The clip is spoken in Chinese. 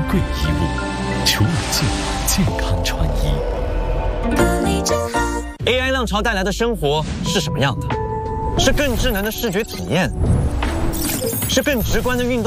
贵衣物，除了健康穿衣。AI 浪潮带来的生活是什么样的？是更智能的视觉体验，是更直观的运动。